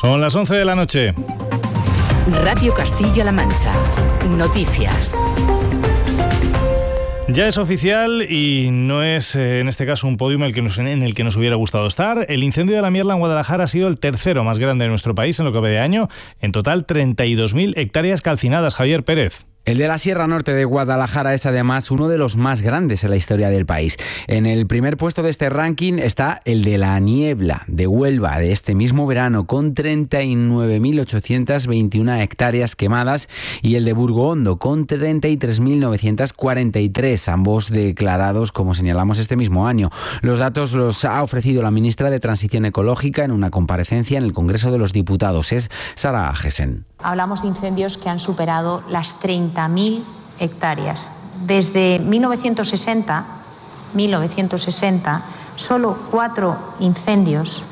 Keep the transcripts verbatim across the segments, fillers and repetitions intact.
Son las once de la noche. Radio Castilla-La Mancha. Noticias. Ya es oficial y no es eh, en este caso un podium el que nos, en el que nos hubiera gustado estar. El incendio de la Mierla en Guadalajara ha sido el tercero más grande de nuestro país en lo que va de año. En total, treinta y dos mil hectáreas calcinadas. Javier Pérez. El de la Sierra Norte de Guadalajara es además uno de los más grandes en la historia del país. En el primer puesto de este ranking está el de la Niebla de Huelva de este mismo verano, con treinta y nueve mil ochocientas veintiuna hectáreas quemadas, y el de Burgohondo con treinta y tres mil novecientas cuarenta y tres, ambos declarados, como señalamos, este mismo año. Los datos los ha ofrecido la ministra de Transición Ecológica en una comparecencia en el Congreso de los Diputados. Es Sara Agesen. Hablamos de incendios que han superado las treinta mil hectáreas. Desde mil novecientos sesenta, mil novecientos sesenta, solo cuatro incendios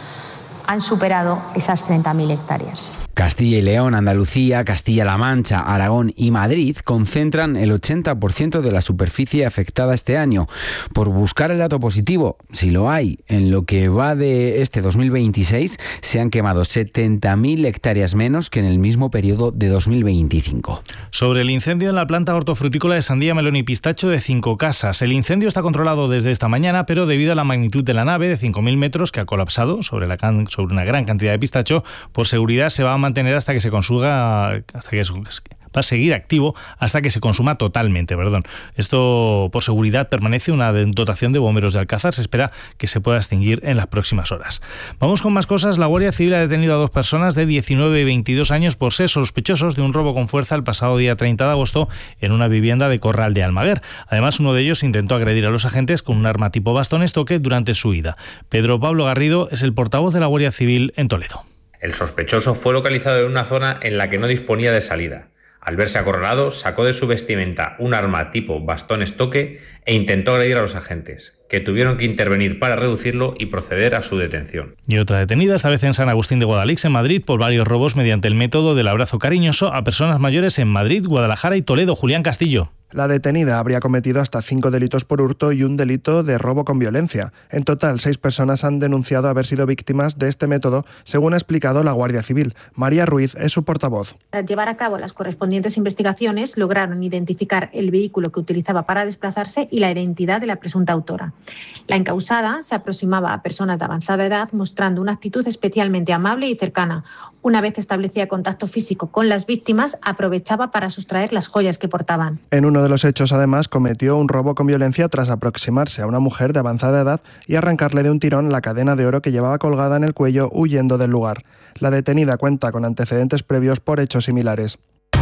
han superado esas treinta mil hectáreas. Castilla y León, Andalucía, Castilla-La Mancha, Aragón y Madrid concentran el ochenta por ciento de la superficie afectada este año. Por buscar el dato positivo, si lo hay, en lo que va de este dos mil veintiséis se han quemado setenta mil hectáreas menos que en el mismo periodo de dos mil veinticinco. Sobre el incendio en la planta hortofrutícola de sandía, melón y pistacho de Cinco Casas. El incendio está controlado desde esta mañana, pero debido a la magnitud de la nave de cinco mil metros que ha colapsado sobre, la can- sobre una gran cantidad de pistacho, por seguridad se va a mantener hasta que se consuga, hasta que va a seguir activo hasta que se consuma totalmente, perdón. Esto, por seguridad, permanece una dotación de bomberos de Alcázar. Se espera que se pueda extinguir en las próximas horas. Vamos con más cosas. La Guardia Civil ha detenido a dos personas de diecinueve y veintidós años por ser sospechosos de un robo con fuerza el pasado día treinta de agosto en una vivienda de Corral de Almaguer. Además, uno de ellos intentó agredir a los agentes con un arma tipo bastón estoque durante su huida. Pedro Pablo Garrido es el portavoz de la Guardia Civil en Toledo. El sospechoso fue localizado en una zona en la que no disponía de salida. Al verse acorralado, sacó de su vestimenta un arma tipo bastón estoque e intentó agredir a los agentes, que tuvieron que intervenir para reducirlo y proceder a su detención. Y otra detenida, esta vez en San Agustín de Guadalix, en Madrid, por varios robos mediante el método del abrazo cariñoso a personas mayores en Madrid, Guadalajara y Toledo. Julián Castillo. La detenida habría cometido hasta cinco delitos por hurto y un delito de robo con violencia. En total, seis personas han denunciado haber sido víctimas de este método, según ha explicado la Guardia Civil. María Ruiz es su portavoz. Al llevar a cabo las correspondientes investigaciones, lograron identificar el vehículo que utilizaba para desplazarse y la identidad de la presunta autora. La encausada se aproximaba a personas de avanzada edad mostrando una actitud especialmente amable y cercana. Una vez establecía contacto físico con las víctimas, aprovechaba para sustraer las joyas que portaban. En uno de los hechos, además, cometió un robo con violencia tras aproximarse a una mujer de avanzada edad y arrancarle de un tirón la cadena de oro que llevaba colgada en el cuello, huyendo del lugar. La detenida cuenta con antecedentes previos por hechos similares.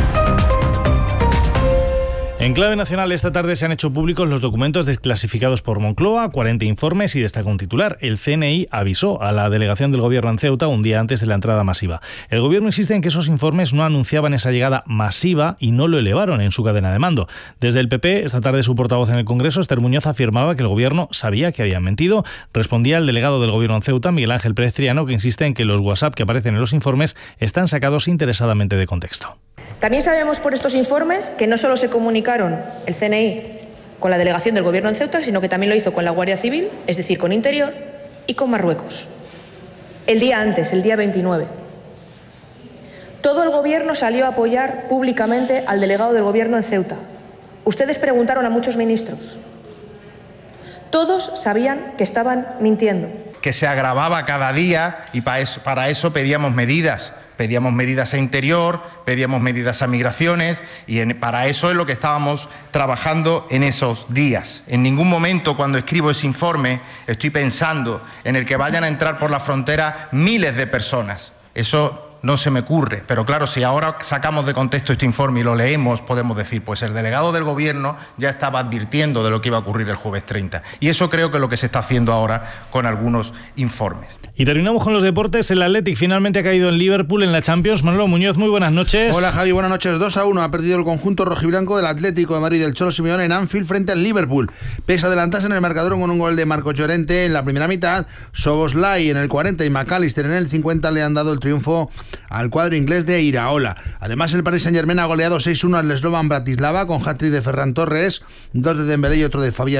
En clave nacional, esta tarde se han hecho públicos los documentos desclasificados por Moncloa, cuarenta informes, y destaca un titular. El C N I avisó a la delegación del Gobierno en Ceuta un día antes de la entrada masiva. El Gobierno insiste en que esos informes no anunciaban esa llegada masiva y no lo elevaron en su cadena de mando. Desde el P P, esta tarde su portavoz en el Congreso, Esther Muñoz, afirmaba que el Gobierno sabía que habían mentido. Respondía el delegado del Gobierno en Ceuta, Miguel Ángel Pérez Triano, que insiste en que los WhatsApp que aparecen en los informes están sacados interesadamente de contexto. También sabemos por estos informes que no solo se comunicaron el C N I con la delegación del Gobierno en Ceuta, sino que también lo hizo con la Guardia Civil, es decir, con Interior, y con Marruecos. El día antes, el día veintinueve. Todo el Gobierno salió a apoyar públicamente al delegado del Gobierno en Ceuta. Ustedes preguntaron a muchos ministros. Todos sabían que estaban mintiendo. Que se agravaba cada día y para eso, para eso pedíamos medidas. Pedíamos medidas a Interior, pedíamos medidas a Migraciones y en, para eso es lo que estábamos trabajando en esos días. En ningún momento cuando escribo ese informe estoy pensando en el que vayan a entrar por la frontera miles de personas. Eso no se me ocurre, pero claro, si ahora sacamos de contexto este informe y lo leemos, podemos decir, pues el delegado del Gobierno ya estaba advirtiendo de lo que iba a ocurrir el jueves treinta. Y eso creo que es lo que se está haciendo ahora con algunos informes. Y terminamos con los deportes. El Athletic finalmente ha caído en Liverpool en la Champions. Manolo Muñoz, muy buenas noches. Hola Javi, buenas noches. dos a uno ha perdido el conjunto rojiblanco del Atlético de Madrid del Cholo Simeone en Anfield frente al Liverpool. Pese a adelantarse en el marcador con un gol de Marco Llorente en la primera mitad, Szoboszlai en el cuarenta y McAllister en el cincuenta le han dado el triunfo al cuadro inglés de Iraola. Además, el Paris Saint-Germain ha goleado seis uno al Slovan Bratislava con hat-trick de Ferran Torres, dos de Dembélé y otro de Fabián